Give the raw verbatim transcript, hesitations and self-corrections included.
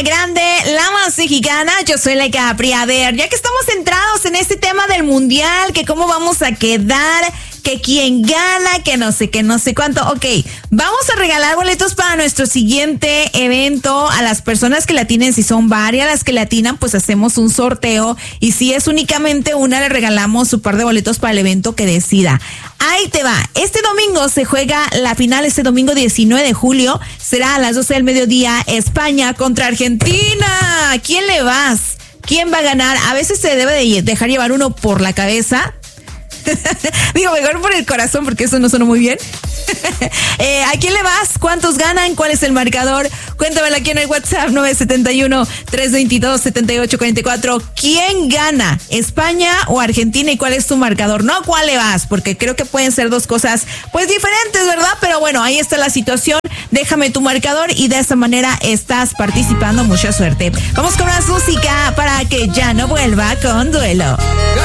la grande, la más mexicana. Yo soy la Capri. A ver, ya que estamos centrados en este tema del mundial, que cómo vamos a quedar, que quién gana, que no sé qué, no sé cuánto. Ok, vamos a regalar boletos para nuestro siguiente evento a las personas que la tienen. Si son varias las que la tienen, pues hacemos un sorteo. Y si es únicamente una, le regalamos su par de boletos para el evento que decida. Ahí te va. Este domingo se juega la final, este domingo diecinueve de julio. Será a las doce del mediodía, España contra Argentina. ¿A quién le vas? ¿Quién va a ganar? A veces se debe de dejar llevar uno por la cabeza. Digo, mejor por el corazón, porque eso no sonó muy bien. eh, ¿A quién le vas? ¿Cuántos ganan? ¿Cuál es el marcador? Cuéntamelo aquí en el WhatsApp nueve siete uno, tres dos dos, siete ocho cuatro cuatro. ¿Quién gana? ¿España o Argentina? ¿Y cuál es tu marcador? No, ¿cuál le vas? Porque creo que pueden ser dos cosas pues diferentes, ¿verdad? Pero bueno, ahí está la situación. Déjame tu marcador y de esa manera estás participando. Mucha suerte. Vamos con más música para que ya no vuelva con Duelo.